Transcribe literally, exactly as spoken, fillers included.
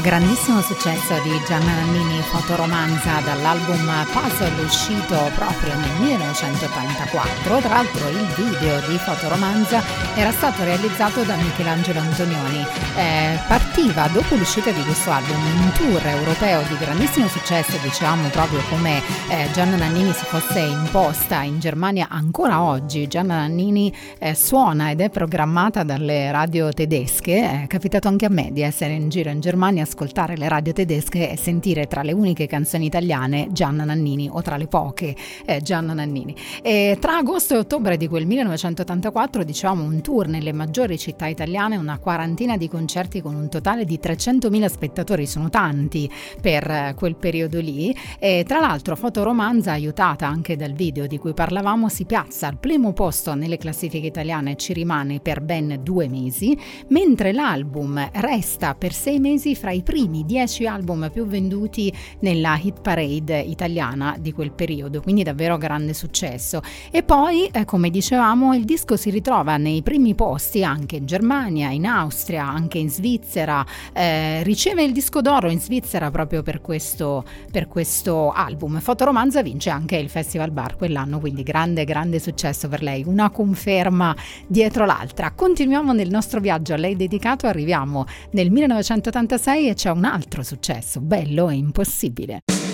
Grandissimo successo di Gianna Nannini, Fotoromanza, dall'album Puzzle uscito proprio nel millenovecentottantaquattro. Tra l'altro il video di Fotoromanza era stato realizzato da Michelangelo Antonioni. Eh, partiva dopo l'uscita di questo album in un tour europeo di grandissimo successo, diciamo proprio come eh, Gianna Nannini si fosse imposta in Germania. Ancora oggi Gianna Nannini eh, suona ed è programmata dalle radio tedesche. È capitato anche a me di essere in giro in Germania, ascoltare le radio tedesche e sentire tra le uniche canzoni italiane Gianna Nannini, o tra le poche eh, Gianna Nannini. E tra agosto e ottobre di quel millenovecentottantaquattro, diciamo, un tour nelle maggiori città italiane, una quarantina di concerti con un totale di trecentomila spettatori, sono tanti per eh, quel periodo lì. E tra l'altro Fotoromanza, aiutata anche dal video di cui parlavamo, si piazza al primo posto nelle classifiche italiane e ci rimane per ben due mesi, mentre l'album resta per sei mesi fra i primi dieci album più venduti nella hit parade italiana di quel periodo, quindi davvero grande successo. E poi, eh, come dicevamo, il disco si ritrova nei primi posti anche in Germania, in Austria, anche in Svizzera, eh, riceve il disco d'oro in Svizzera proprio per questo, per questo album. Fotoromanza vince anche il Festival Bar quell'anno, quindi grande grande successo per lei, una conferma dietro l'altra. Continuiamo nel nostro viaggio a lei dedicato, arriviamo nel millenovecentottantasei e c'è un altro successo bello e impossibile.